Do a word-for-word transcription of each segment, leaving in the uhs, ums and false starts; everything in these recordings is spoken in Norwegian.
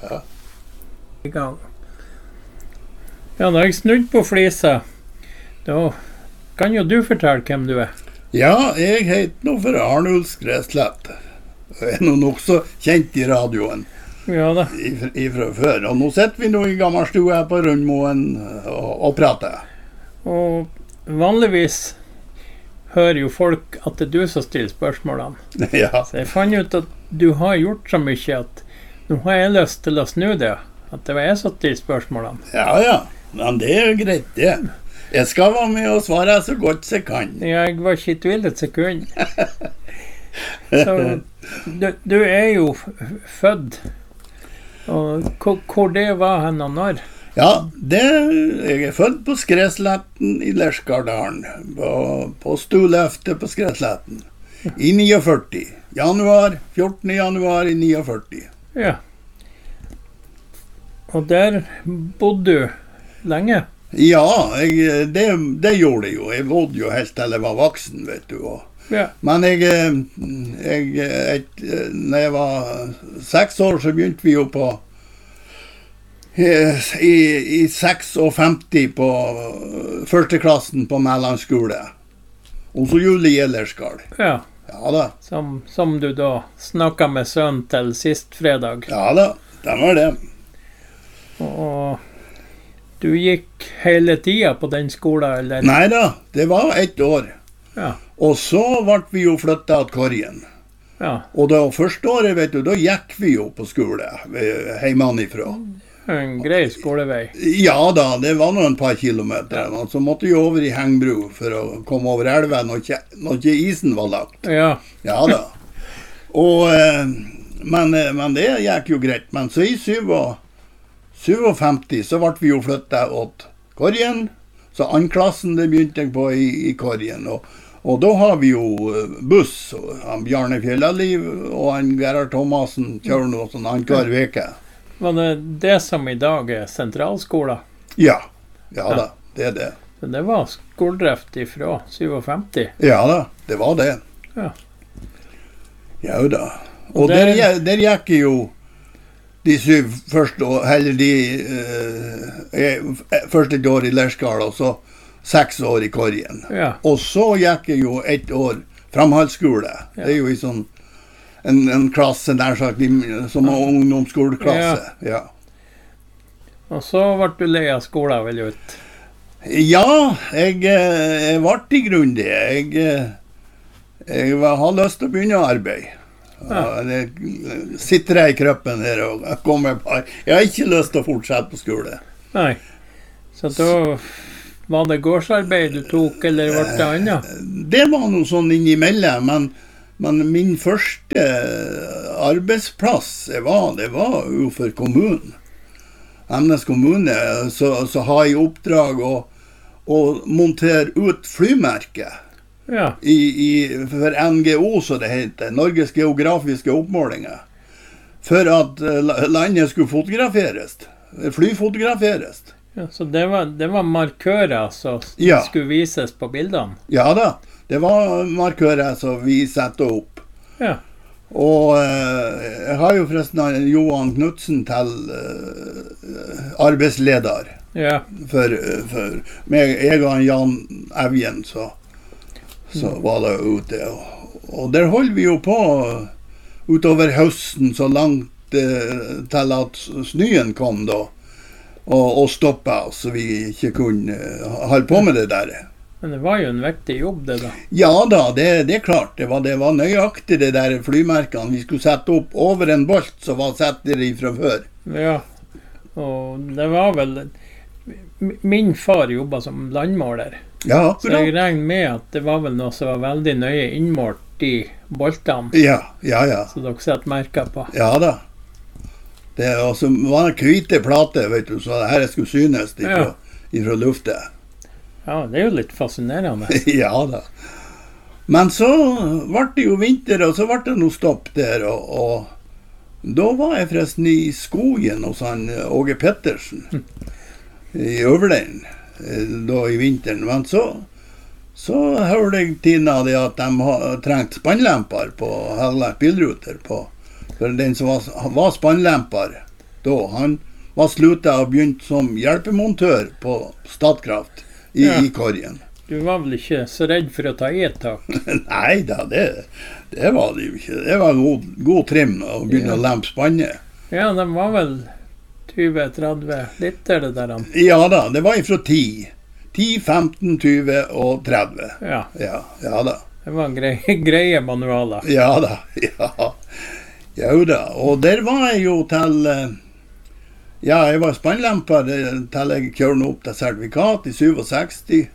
ja. I gang. Ja, da har jeg snudd på flisa. Da kan jo du fortelle hvem du er. Ja, jeg heter nå for Arnulf Skreslett. Jeg er nå nok så kjent i radioen. Ja da. Ifra, ifra før. Og nå sitter vi nå i gammelstue her på Rundmoen og, og prater. Og vanligvis hører jo folk at det er du som stiller spørsmålene. Ja. Så jeg fant ut at du har gjort så mye at nå har jeg lyst til å snu det. At det var jeg som stilte spørsmålene. Ja, ja. Men det er jo greit, det. Jeg skal være med og svare så godt jeg kan. Ja, jeg var ikke i tvil et sekund. Så du, du er jo født. Og hvor, hvor det var hen og når? Ja, det, jeg er født på Skresletten i Lerskardalen. På, på Stolefte på Skresletten. I førtini. Januar, fjortende januar i førtini. Ja. Og der bodde du lenge? Ja, jeg, det, det gjorde jeg jo. Jeg bodde jo helt til jeg var voksen, vet du. Og, ja. Men jeg, jeg, et, når jeg var seks år, så begynte vi jo på i, i seksogfemti på første klassen på mellomskole. Og så Julie Gjellerskal. Ja. Ja da. Som, som du da snakket med sønnen til sist fredag. Ja da, det var det. Og du gikk hele tiden på den skolen, eller? Nei da, det var ett år. Ja. Og så ble vi jo flyttet til Korgen. Ja. Og da første året, vet du, da gikk vi jo på skole, heimanifra. En grei skolevei. Ja da, det var nå en par kilometer. Og så måtte vi over i Hengbro for å komme over elven når ikke, når ikke isen var lagt. Ja. Ja da. Og, men, men det gikk jo greit. Men så i syvogfemti så ble vi jo flyttet åt Korgen. Så andklassen det begynte jeg på i, i Korgen. Og, og da har vi jo buss. Og han Bjarne Fjellaliv og han Gerhard Thomasen kjører noe sånn annenhver veke. Var det det som i dag er sentralskolen? Ja, ja da, det er det. Så det var skoledrift ifra syvogfemti? Ja da, det var det. Ja. Ja da. Og, og der, der, der gikk jo de syv første år, eller de eh, første år i Lerskal, og så seks år i Korgen. Ja. Og så gikk jeg jo ett år framhaldsskole. Ja. Det er jo i sånn En, en klasse der sagt, som en ungdomsskoleklasse. Ja. Ja. Og så ble du lei av skolen, vel ut? Ja, jeg, jeg ble i grunn det. Jeg, jeg har lyst til å begynne å arbeide. Ja. Det sitter jeg i kroppen her og kommer bare. Jeg har ikke lyst til å fortsette på skole. Nei. Så da var det gårdsarbeid du tok, eller ble det annet? Det var noe sånn innimellom, men Men min første arbeidsplass jeg var, det var jo for kommunen. Emnes kommune, så, så har jeg oppdrag å, å montere ut flymerket. Ja. I, i, for N G O, så det heter, Norges geografiske oppmålinger. For at landet skulle fotograferes, flyfotograferes. Ja, så det var, det var markører som ja. skulle vises på bildene? Ja da. Det var markører som vi satte opp. Ja. Og eh, jeg har jo forresten Johan Knudsen til eh, arbeidsleder. Ja. For, for meg, jeg og Jan Evjen, så, så mm. var det ute. Og, og der holdt vi jo på utover høsten så langt eh, til at snøen kom da. Og, og stoppet oss, så vi ikke kunne holde på med det der. Men det var jo en viktig jobb det da. Ja da, det, det er klart. Det var, det var nøyaktig det der flymerkene. Vi skulle sette opp over en bolt som var satt der fra før. Ja, og det var vel... Min far jobbet som landmåler. Ja, så jeg regner med at det var vel noe som var veldig nøye innmålt i boltene. Ja, ja, ja. Så dere setter merker på. Ja da. Det også, var en hvite plate, vet du, så det her skulle synes ifra, ja. ifra luftet. Ja, det er jo litt fascinerende. Ja da. Men så ble det jo vinter, og så ble det noe stopp der, og, og da var jeg forresten i skogen hos han Åge Pettersen, i Øverlein, da i vinteren. Men så, så hørte jeg Tina det at de har trengt spannlemper på hele bilruter på, for den som var, var spannlemper, da. Han var sluttet og begynt som hjelpemontør på Statkraft i, Ja. i Korgen. Du var vel ikke så redd for å ta e-tak? Nei da, det, det var det jo ikke. Det var god, god trim å begynne Ja. å lempe spannet. Ja, de var vel tjue tretti liter, det der. han. Ja da, det var ifra ti. ti, femten, tjue og tretti. Ja, Ja, ja da. det var greie, greie manualer. Ja da, ja. Jo da, og der var jeg jo til eh, Ja, jeg var spannlemper eh, til jeg kjørte opp til sertifikat i sekstisju.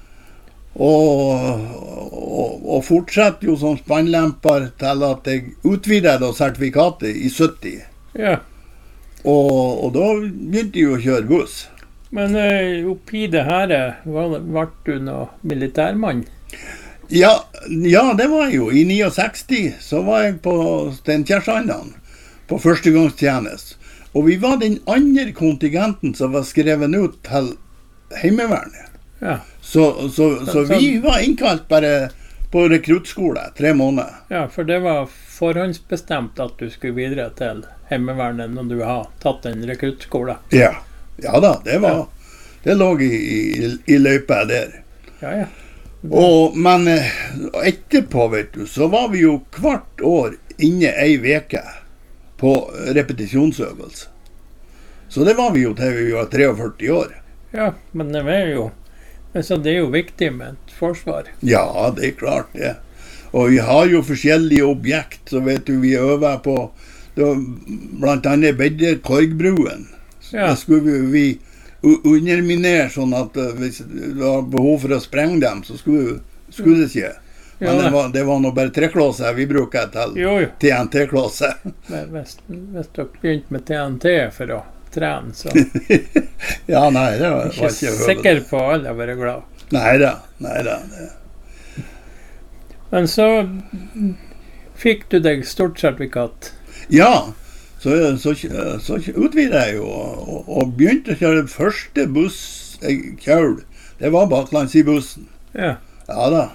Og, og, og fortsatte jo som spannlemper til at jeg utvidet da sertifikatet i sytti. Ja, Og, og da begynte jeg jo å kjøre buss. men uh, oppi det her, var, ble du noe militærmann? Ja, ja, det var jeg jo. I sekstini så var jeg på Steinkjersandan på førstegangstjeneste. Og vi var den andre kontingenten som var skrevet ut til Heimevernet. Ja, Så, så, så vi var innkalt bare på rekruttskole tre måneder. ja, for det var forhåndsbestemt at du skulle videre til Heimevernet når du har tatt en rekruttskole. Ja, ja da, det var det lå i, i, i løypa der. Ja, ja. Og, men eh, etterpå, vet du, så var vi jo hvert år inne ei veke på repetisjonsøvelse. Så det var vi jo til vi var førti-tre år. Ja, men det er jo, altså det er jo viktig med et forsvar. Ja, det er klart det. Og vi har jo forskjellige objekt, så vet du, vi øver på det var blant annet bedre Korgbruen. Ja. Det skulle vi, vi u- underminere sånn at uh, hvis det var behov for å sprenge dem, så skulle, skulle det skje. Men Ja, det var, det var nå bare treklosser vi bruker til Jo, jo. T N T-klosser. Men Hvis, hvis dere begynte med T N T for å trene, så Ja, nei, det var, ikke var ikke høvelig. sikker på alle å være glad. Nei da, nei da. Det. Men så fikk du deg stort sertifikat. Ja, så, så, så utvidet jeg jo og, og begynte å kjøre første buss jeg kjørte. Det var baklands i bussen. Ja, Ja da.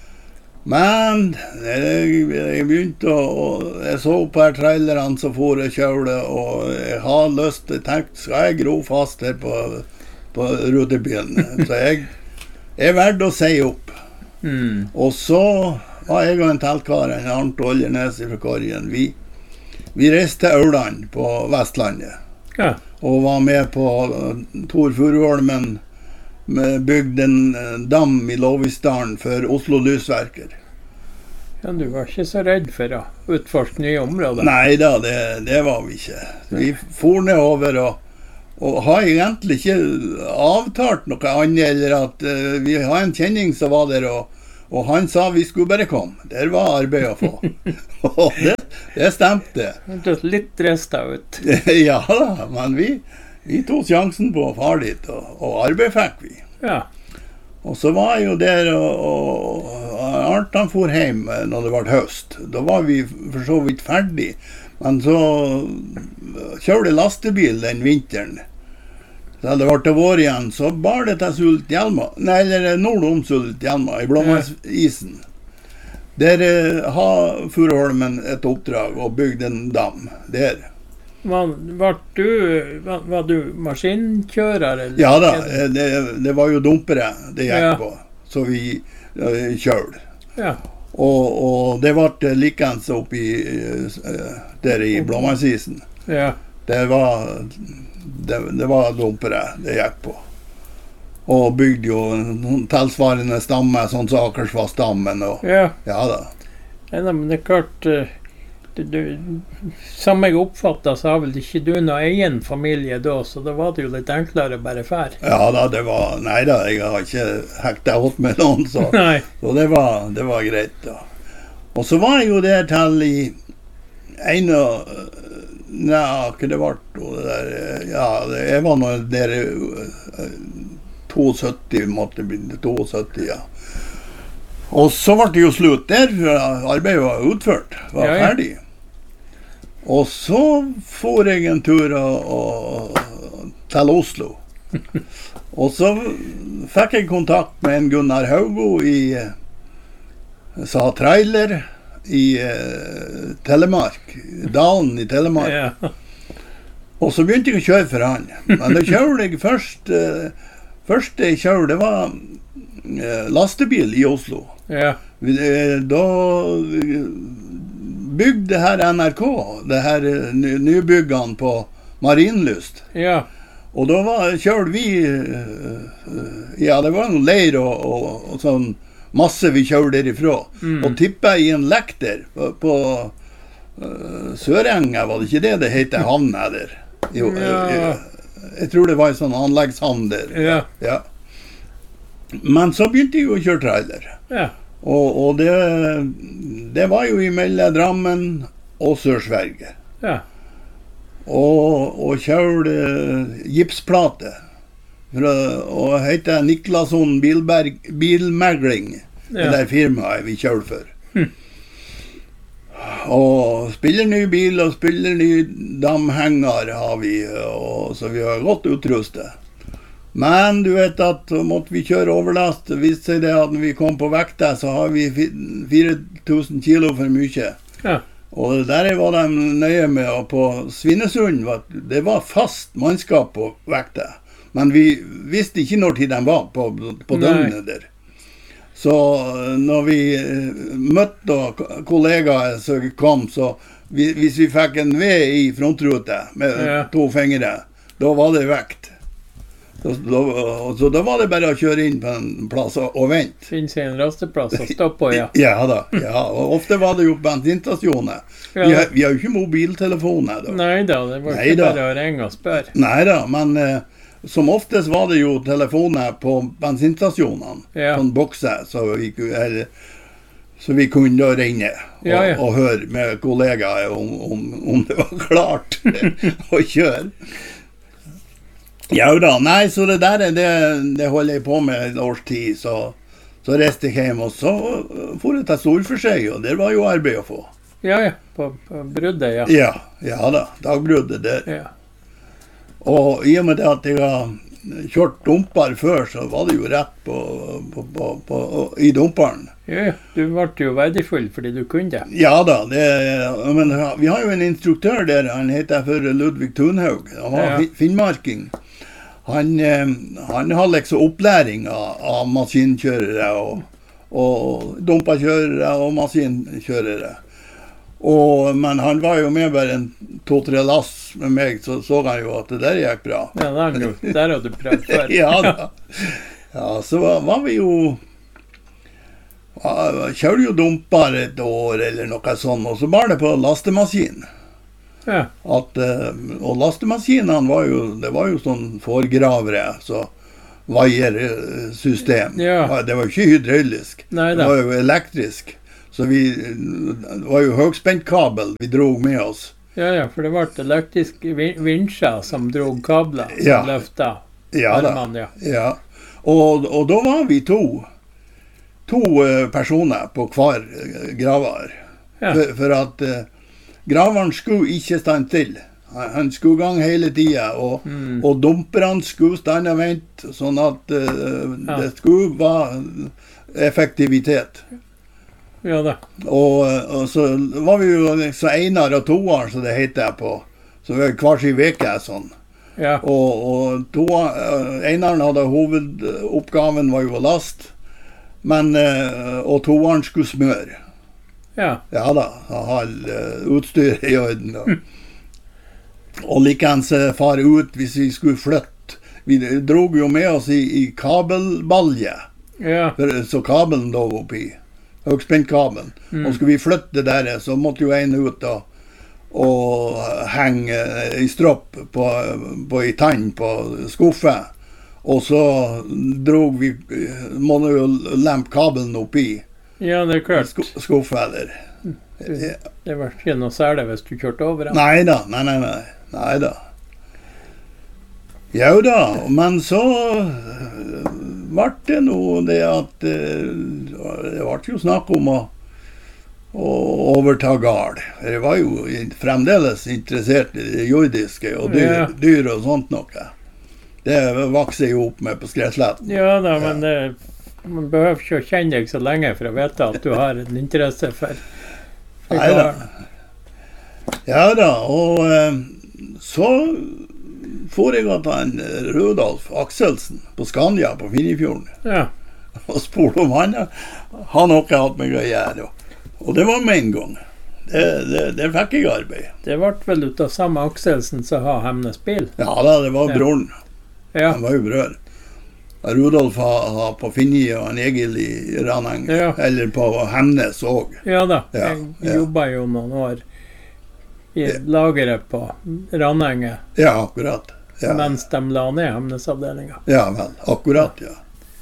Men jeg, jeg begynte å og Jeg så på her trailerne som for og kjørte, og jeg har lyst til tenkt, skal jeg gro fast her på, på rutebilen. Så jeg er verdt å si opp. mm. Og så var jeg og en teltkar, en Arnt Oljernes fra Korgen. Vi, vi reiste til Auland på Vestlandet. ja. Og var med på uh, Tor Furuholmen med bygd en uh, dam i Lovisdalen for Oslo Lysverker. Ja, du var ikke så redd for å utforske nye områder. Nei da, det, det var vi ikke. Vi for nedover og, og har egentlig ikke avtalt noe annet, eller at uh, vi har en kjenning som var der, og, og han sa vi skulle bare komme. Der var arbeid å få. Og det, det stemte. Hørtes litt dresta ut. Ja da, men vi, vi tok sjansen på å fare dit, og, og arbeid fikk vi. Ja, Og så var jeg jo der, og, og Arnt han for hjem når det ble høst. Da var vi for så vidt ferdig. Men så kjørte lastebil den vinteren. Da det ble til vår igjen, så bar det til Sulitjelma, nei, eller nord om Sulitjelma, i Blåmannsisen. Der eh, har Furuholmen et oppdrag og bygde en dam der. var, var, du, var, var du maskinkjører? Eller? Ja da, eh, det, det var jo dumpere det gikk Ja. på, så vi uh, kjørte. Ja, Og, og det ble likens oppi uh, der i Blåmannsisen. ja, Det var, det, det var dumpere det gikk på. Og bygde jo en tilsvarende stamme, sånn som Akersvassdammen. Og, ja. ja da. Nei, men det er klart eh, du, du, Som jeg oppfatter, så har vel ikke du noen egen familie da, så da var det jo litt enklere bare fær. Ja da, det var Nei da, jeg har ikke hekta hos med noen, så, Nei. så det, var, det var greit. Da. Og så var jeg jo der til i en og Nei, hva det ble det der Ja, det, jeg var nå der uh, sytti, måtte bli sytti, ja. Og så ble det jo slutt der, for arbeidet var utført, var Ja, ja. ferdig. Og så for jeg en tur og, og, til Oslo. Og så fikk jeg kontakt med en Gunnar Haugo i eh, som har trailer i eh, Telemark, Dalen i Telemark. Ja. Og så begynte jeg å kjøre for han. Men da kjørte jeg først, uh, først jeg kjørte, det var uh, lastebil i Oslo. Ja. Vi, uh, da bygde her N R K, det her uh, nybyggene på Marienlyst. Ja. Og da var, kjørte vi, uh, ja, det var noen leir og, og, og sånn masse vi kjørte derifra. Mm. Og tippet i en lekter på, på uh, Sørenga, var det ikke det det heter, havna der? Jo, ja. jeg, jeg tror det var en sånn anleggshavn der. Ja. Ja. Men så begynte jeg jo å kjøre trailer. Ja. Og, og det, det var jo imellom Drammen og Sør-Sverige. Ja. Og, og kjørte gipsplate. For, og heter Niklasson Bilberg, Bilmegling, ja. Det der firmaet vi kjørte for. Hm. Og spiller ny bil og spiller ny damhenger har vi, og så vi har godt utrustet. Men du vet at måtte vi kjøre overlast, viste seg det at når vi kom på vekta, så har vi fire tusen kilo for mye. Ja. Og der var de nøye med, og på Svinesund, det var fast mannskap på vekta. Men vi visste ikke når tid de var på, på døgnet der. Så når vi møtte kollegaer som kom, så vi, hvis vi fikk en ved i frontrute med ja. to fingre, da var det vekt. Så da, så da var det bare å kjøre inn på en plass og, og vente. Finne seg en rasteplass og stoppe på, ja. Ja da, ja. Og ofte var det jo bensinstasjoner. Ja. Vi, har, vi har jo ikke mobiltelefoner da. Nei da, det var ikke Neida. Bare å ringe og spørre. Nei da, men eh, som oftest var det jo telefoner på bensinstasjonene, ja. Sånn bokser, så vi, eller, så vi kunne da ringe og, ja, ja. og høre med kollegaer om, om, om det var klart å kjøre. Ja da, nei, så det der det, det holder jeg på med et års tid, så, så reiste jeg hjem, og så for jeg til Storforskjeg, og der var jo arbeid å få. Ja, ja, på, på bruddet, ja. Ja, ja da, dagbruddet der. Ja. Og i og med det at jeg har kjørt dumper før, så var det jo rett på, på, på, på, i dumperen. Ja, du ble jo verdifull fordi du kunne det. Ja da, det, men vi har jo en instruktør der, han heter for Ludvig Thunhaug, han var ja. finnmarking. Han, han har liksom opplæring av, av maskinkjørere og, og dumperkjørere og maskinkjørere. Og, men han var jo med bare en to-tre lass med meg, så så han jo at det der gikk bra. Ja, der, der har du prøvd før. Ja da. Ja, så var, var vi jo, kjørte jo dumper et år eller noe sånt, og så var det på lastemaskin. Ja. At, og lastemaskinene var jo, det var jo sånn forgravere, så vaiersystem. Ja. Det var jo ikke hydraulisk, det var jo elektrisk. Så vi, det var jo høgspentkabel vi drog med oss. Ja, ja, for det var elektriske vinsjer som drog kabler, som ja. løftet ja, armen, ja. Ja. Og, og da var vi to, to personer på hver graver. Ja. For, for at uh, graveren skulle ikke stand til. Han skulle gang hele tiden, og, mm. og dumperne skulle stand og vente, sånn at uh, ja. det skulle være effektivitet. Ja da. Og, og så var vi jo så enar og toar, så det heter på. Så vi var hver sin veke sånn. Ja. Og, og toar, enaren hadde hovedoppgaven var jo last, men, og toaren skulle smøre. Ja. Ja da, ha utstyret i orden. Og, og likens fare ut hvis vi skulle flytte. Vi drog jo med oss i, i kabelbalje. Ja. For, så kabelen lå oppi. Høgspentkabelen. Mm. Og skulle vi flytte der, så måtte jo en ut da, og henge i stropp på, på i tann på skuffe. Og så drog vi, måtte jo lempe kabelen oppi. Ja, det er klart. Sk skuffe der. Det, det var ikke noe særlig hvis du kjørte over. Nei da, nei, nei, nei. Nei da. Ja da, men så var det noe det at det var jo snakk om å, å overta gard. Jeg var jo fremdeles interessert i det jordiske og dyr, ja. dyr og sånt noe. Det vokser jo opp med på Skresletten. Ja da, men det, man behøver ikke å kjenne deg så lenge for å vite at du har en interesse for, for Nei da. Ja da, og så får jeg at han Rudolf Akselsen på Skania på Finnefjorden. Ja. Og spurte om han har noe hatt med å gjøre. Og det var med en gang. Det, det, det fikk jeg arbeid. Det ble vel ut av samme Akselsen som har Hemnes bil? Ja da, det var Ja. broren. Ja. Han var jo brør. Rudolf har, har på Finni og en Egil i Raneng. Ja. Eller på Hemnes òg. Ja da, Ja, jeg ja. jobba jo noen år i lageret på Ranenge, Ja, akkurat. Ja. mens de la ned Hemnes-avdelinga. Ja vel, akkurat, ja.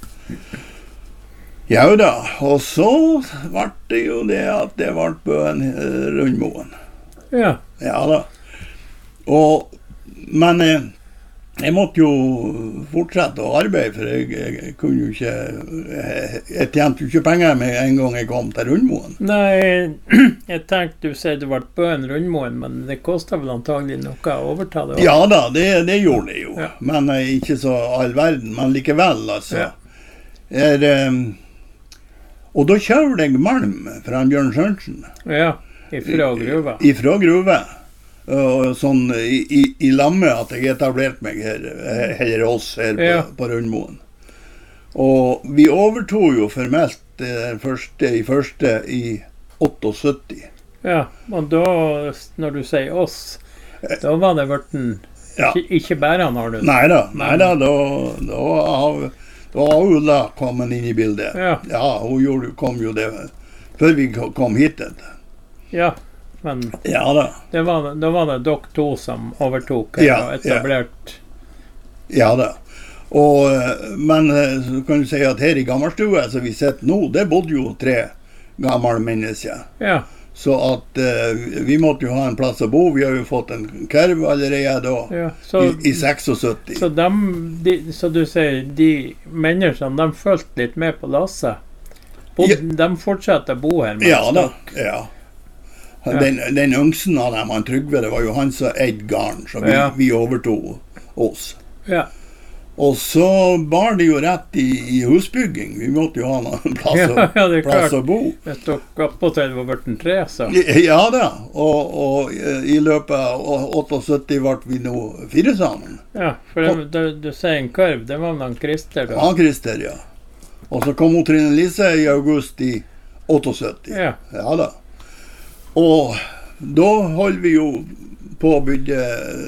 Ja da, og så ble det jo det at det ble Bøen eh, Rundmoen. Ja. Ja da. Og, men eh, jeg måtte jo fortsette å arbeide, for jeg, jeg, jeg kunne jo ikke jeg, jeg tjente jo ikke penger med en gang jeg kom til Rundmoen. Nei, jeg tenkte du sier det ble Bøen Rundmoen, men det kosta vel antagelig noe å overta det også. Ja da, det, det gjorde det jo. Ja. Men eh, ikke så all verden, men likevel, altså. Ja. Er, eh, og da kjører jeg malm fra Bjørn Sørensen. Ja, ifra gruva. Ifra gruve. Og sånn i, i, i lammet at jeg etablerte meg her, eller oss her på, Ja. på Rundmoen. Og vi overtog jo formelt eh, første, i første i syttiåtte. Ja, og da, når du sier oss, da var det vorten Ja. ikke, ikke bare han Arnund. Nei da, nei da, da, da har da har Ulla kommet inn i bildet. Ja. Ja, hun gjorde, kom jo det før vi kom hit. Ja, men Ja da, det var, da var det dere to som overtok Ja, og etablert. ja da. Og, eh, men eh, så kan du si at her i Gammalstua, som vi sitter nå, det bodde jo tre gamle mennesker. Ja, Så at eh, vi måtte jo ha en plass å bo. Vi har jo fått en kurv allerede da, ja. Så, i, i syttiseks. så, dem, de, så du sier, de menneskene, de fulgte litt med på lasset. Bod, Ja. De fortsatte å bo her med Ja da, dere. ja. Den, den yngsten av dem, han Trygve, det var jo han som eide gården, så vi, Ja. vi overtog oss. Ja. Og så bar det jo rett i, i husbygging. Vi måtte jo ha noen plass, Ja, å, ja, det er plass klart. å bo. Hvis dere oppåtil var vorten tre, så. Ja da, og, og i løpet av syttiåtte ble vi nå fire sammen. Ja, for det, du, du sier en kurv, det var vel han Christer da. Han Christer, ja. Og så kom hun Trine Lise i august i syttiåtte. Ja. Ja da. Og da holdt vi jo på å bygge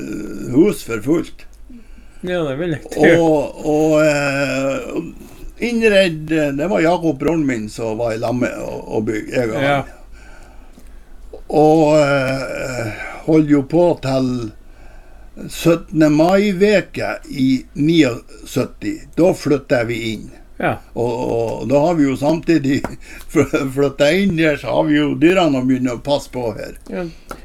hus for fullt. Ja, det vil jeg tro. Og, og eh, innredd, det var Jakob broren min som var i lammet og, og bygge. Jeg og Ja. han. Og eh, holdt jo på til syttende mai-veke i syttini. Da flyttet vi inn. Ja. Og, og da har vi jo samtidig flyttet inn her, så har vi jo dyrene å begynne å passe på her. Ja,